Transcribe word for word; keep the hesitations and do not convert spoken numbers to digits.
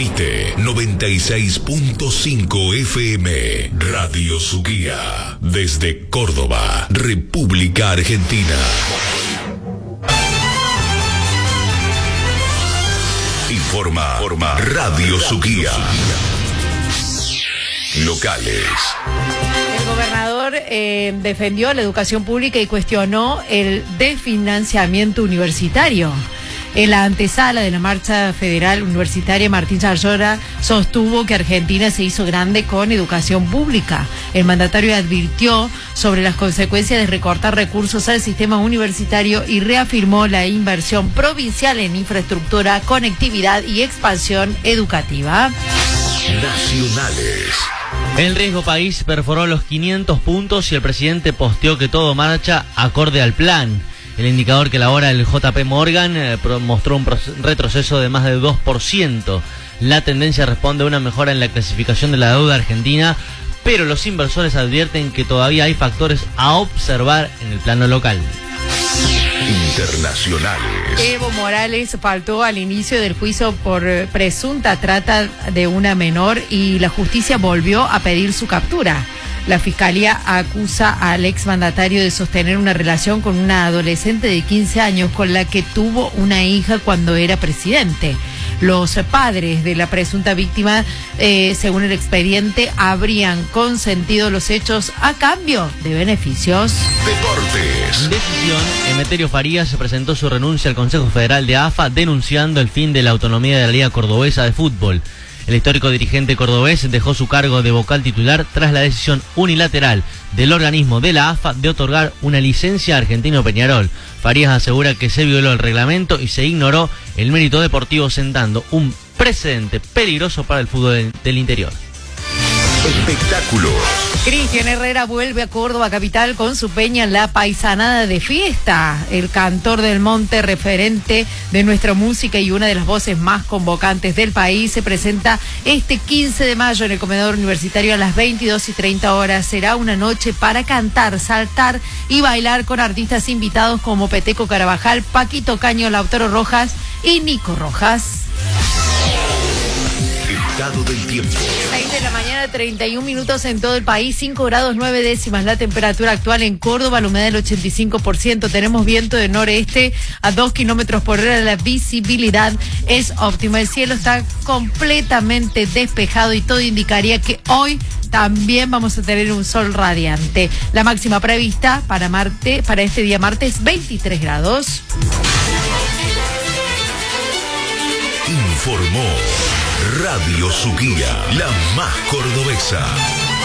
Transmite noventa y seis punto cinco F M. Radio Suquía. Desde Córdoba, República Argentina. Informa, Informa Radio Suquía. Locales. El gobernador eh, defendió la educación pública y cuestionó el desfinanciamiento universitario. En la antesala de la marcha federal universitaria, Martín Sarsora sostuvo que Argentina se hizo grande con educación pública. El mandatario advirtió sobre las consecuencias de recortar recursos al sistema universitario y reafirmó la inversión provincial en infraestructura, conectividad y expansión educativa. Nacionales. El Riesgo País perforó los quinientos puntos y el presidente posteó que todo marcha acorde al plan. El indicador que elabora el J P Morgan eh, mostró un retroceso de más de dos por ciento. La tendencia responde a una mejora en la clasificación de la deuda argentina, pero los inversores advierten que todavía hay factores a observar en el plano local. Internacionales. Evo Morales faltó al inicio del juicio por presunta trata de una menor y la justicia volvió a pedir su captura. La fiscalía acusa al exmandatario de sostener una relación con una adolescente de quince años con la que tuvo una hija cuando era presidente. Los padres de la presunta víctima, eh, según el expediente, habrían consentido los hechos a cambio de beneficios. Deportes. Decisión. Emeterio Farías presentó su renuncia al Consejo Federal de A F A denunciando el fin de la autonomía de la Liga Cordobesa de Fútbol. El histórico dirigente cordobés dejó su cargo de vocal titular tras la decisión unilateral del organismo de la A F A de otorgar una licencia a Argentino Peñarol. Farías asegura que se violó el reglamento y se ignoró el mérito deportivo, sentando un precedente peligroso para el fútbol del, del interior. Espectáculos. Cristian Herrera vuelve a Córdoba capital con su peña La Paisanada de Fiesta. El cantor del monte, referente de nuestra música y una de las voces más convocantes del país, se presenta este quince de mayo en el comedor universitario a las veintidós y treinta horas. Será una noche para cantar, saltar y bailar con artistas invitados como Peteco Carabajal, Paquito Caño, Lautaro Rojas y Nico Rojas. Estado del tiempo. seis de la mañana, treinta y un minutos en todo el país, cinco grados nueve décimas la temperatura actual en Córdoba, la humedad del ochenta y cinco por ciento, tenemos viento de noreste a dos kilómetros por hora, la visibilidad es óptima, el cielo está completamente despejado y todo indicaría que hoy también vamos a tener un sol radiante. La máxima prevista para Marte, para este día martes, veintitrés grados. Informó Radio Suquía, la más cordobesa.